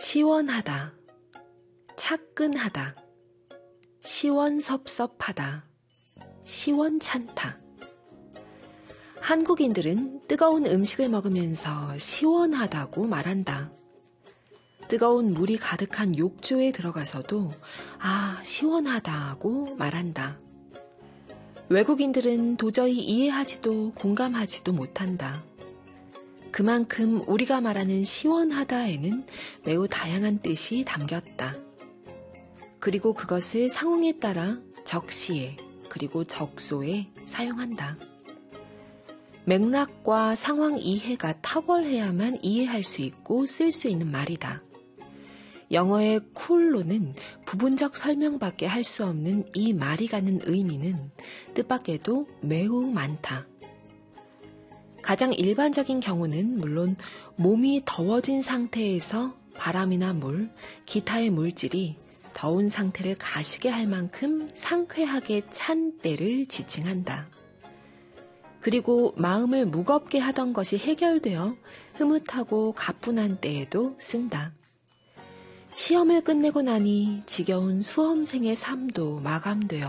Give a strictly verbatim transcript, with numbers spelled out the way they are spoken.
시원하다, 차끈하다, 시원섭섭하다, 시원찮다. 한국인들은 뜨거운 음식을 먹으면서 시원하다고 말한다. 뜨거운 물이 가득한 욕조에 들어가서도 아, 시원하다고 말한다. 외국인들은 도저히 이해하지도 공감하지도 못한다. 그만큼 우리가 말하는 시원하다에는 매우 다양한 뜻이 담겼다. 그리고 그것을 상황에 따라 적시에 그리고 적소에 사용한다. 맥락과 상황 이해가 탁월해야만 이해할 수 있고 쓸 수 있는 말이다. 영어의 쿨로는 부분적 설명밖에 할 수 없는 이 말이 갖는 의미는 뜻밖에도 매우 많다. 가장 일반적인 경우는 물론 몸이 더워진 상태에서 바람이나 물, 기타의 물질이 더운 상태를 가시게 할 만큼 상쾌하게 찬 때를 지칭한다. 그리고 마음을 무겁게 하던 것이 해결되어 흐뭇하고 가뿐한 때에도 쓴다. 시험을 끝내고 나니 지겨운 수험생의 삶도 마감되어